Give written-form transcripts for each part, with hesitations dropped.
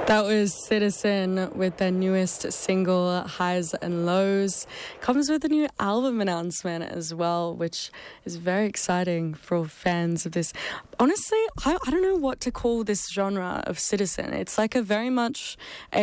That was Citizen with their newest single, Highs and Lows. Comes with a new album announcement as well, which is very exciting for fans of this. Honestly, I don't know what to call this genre of Citizen. It's like a very much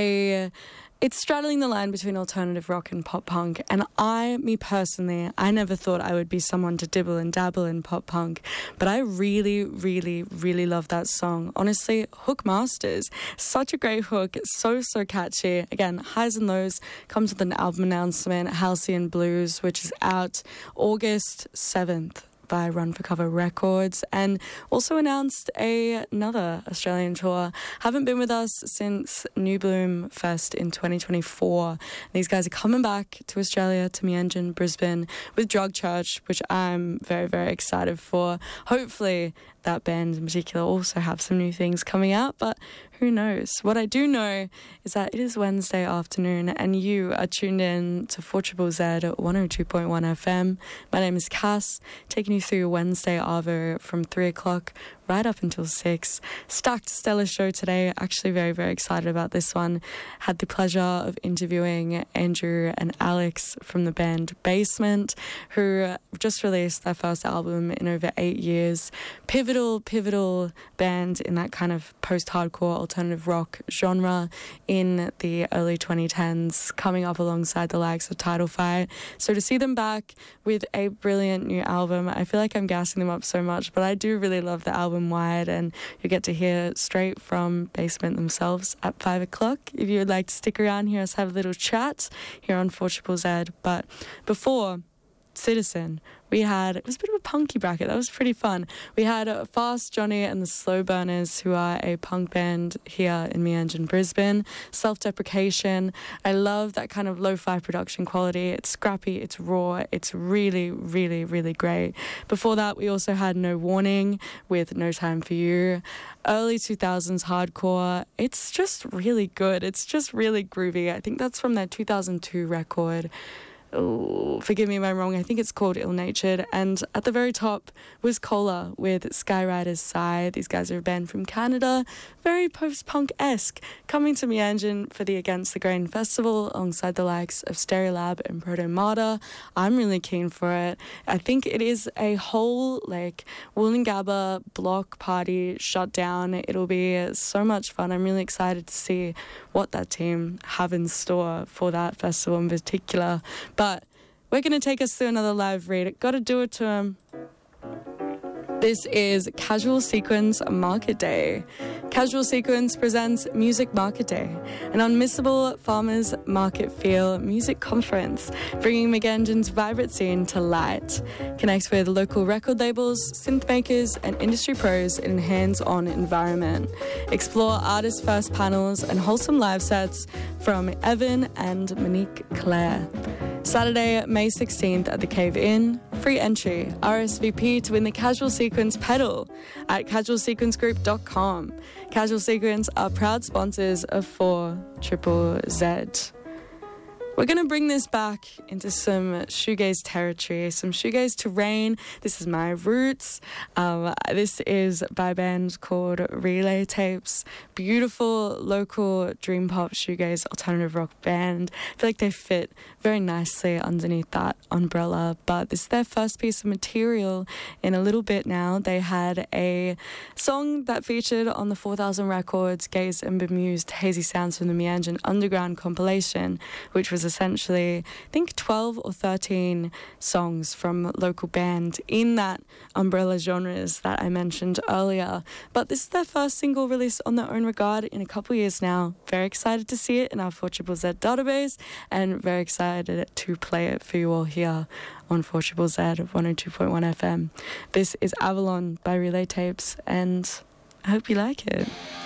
it's straddling the line between alternative rock and pop punk. And me personally, I never thought I would be someone to dibble and dabble in pop punk. But I really, really, really love that song. Honestly, Hook Masters, such a great hook. It's so catchy. Again, Highs and Lows comes with an album announcement, Halcyon Blues, which is out August 7th. By Run for Cover Records, and also announced another Australian tour. Haven't been with us since New Bloom Fest in 2024. These guys are coming back to Australia, to Meanjin, Brisbane, with Drug Church, which I'm very, very excited for. Hopefully that band in particular also have some new things coming out, but who knows? What I do know is that it is Wednesday afternoon and you are tuned in to 4ZZZ at 102.1 FM. My name is Cass, taking you through your Wednesday Arvo from 3 o'clock right up until 6. Stacked stellar show today. Actually very, very excited about this one. Had the pleasure of interviewing Andrew and Alex from the band Basement, who just released their first album in over 8 years. Pivotal band in that kind of post-hardcore alternative rock genre in the early 2010s, coming up alongside the likes of Title Fight. So to see them back with a brilliant new album, I feel like I'm gassing them up so much, but I do really love the album Wide, and you get to hear straight from Basement themselves at 5 o'clock. If you would like to stick around, hear us have a little chat here on 4ZZZ. But before Citizen, it was a bit of a punky bracket. That was pretty fun. We had Fast Johnny and the Slow Burners, who are a punk band here in Meanjin, Brisbane. Self-Deprecation. I love that kind of lo-fi production quality. It's scrappy, it's raw, it's really, really, really great. Before that, we also had No Warning with No Time For You. Early 2000s hardcore. It's just really good. It's just really groovy. I think that's from their 2002 record. Oh, forgive me if I'm wrong, I think it's called Ill Natured. And at the very top was Cola with Skyrider's Sigh. These guys are a band from Canada, very post-punk-esque, coming to Meanjin for the Against the Grain Festival alongside the likes of Stereolab and Proto Martyr. I'm really keen for it. I think it is a whole Wollongabba block party shut down. It'll be so much fun. I'm really excited to see what that team have in store for that festival in particular. But we're going to take us through another live read. Got to do it to him. This is Casual Sequence Market Day. Casual Sequence presents Music Market Day, an unmissable farmers market feel music conference, bringing Meanjin's vibrant scene to light. Connect with local record labels, synth makers, and industry pros in a hands-on environment. Explore artist-first panels and wholesome live sets from Evan and Monique Claire. Saturday, May 16th at the Cave Inn. Free entry. RSVP to win the Casual Sequence pedal at casualsequencegroup.com. Casual Sequence are proud sponsors of 4ZZZ. We're going to bring this back into some shoegaze territory, some shoegaze terrain. This is my roots. This is by a band called Relay Tapes. Beautiful local dream pop shoegaze alternative rock band. I feel like they fit very nicely underneath that umbrella, but this is their first piece of material in a little bit now. They had a song that featured on the 4000 Records Gaze and Bemused Hazy Sounds from the Meanjin Underground compilation, which was essentially, I think, 12 or 13 songs from local band in that umbrella genres that I mentioned earlier. But this is their first single release on their own regard in a couple years now. Very excited to see it in our 4ZZZ database and very excited to play it for you all here on 4ZZZ 102.1 FM. This is Avalon by Relay Tapes, and I hope you like it.